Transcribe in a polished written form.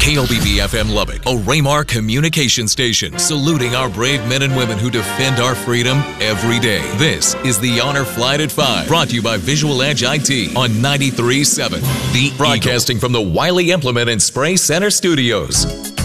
KLBB FM Lubbock, a Raymar communication station, saluting our brave men and women who defend our freedom every day. This is the Honor Flight at 5, brought to you by Visual Edge IT on 93.7. The Broadcasting from the Wiley Implement and Spray Center Studios.